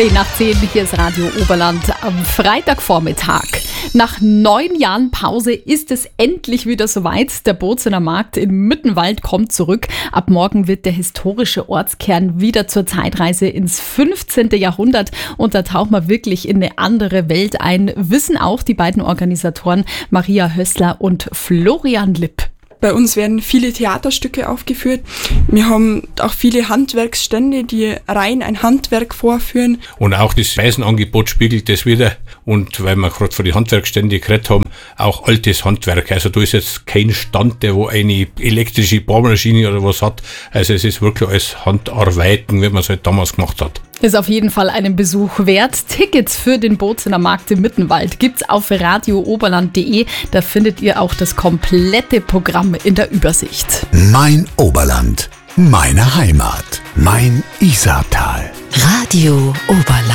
10 nach 10, hier ist Radio Oberland am Freitagvormittag. Nach 9 Jahren Pause ist es endlich wieder soweit. Der Bozener Markt in Mittenwald kommt zurück. Ab morgen wird der historische Ortskern wieder zur Zeitreise ins 15. Jahrhundert. Und da tauchen wir wirklich in eine andere Welt ein, wissen auch die beiden Organisatoren Maria Hössler und Florian Lipp. Bei uns werden viele Theaterstücke aufgeführt. Wir haben auch viele Handwerksstände, die rein ein Handwerk vorführen. Und auch das Speisenangebot spiegelt das wieder. Und weil wir gerade von den Handwerksstände geredet haben, auch altes Handwerk. Also da ist jetzt kein Stand, der wo eine elektrische Bohrmaschine oder was hat. Also es ist wirklich alles Handarbeiten, wie man es halt damals gemacht hat. Ist auf jeden Fall einen Besuch wert. Tickets für den Bozener Markt im Mittenwald gibt's auf radiooberland.de. Da findet ihr auch das komplette Programm in der Übersicht. Mein Oberland, meine Heimat, mein Isartal. Radio Oberland.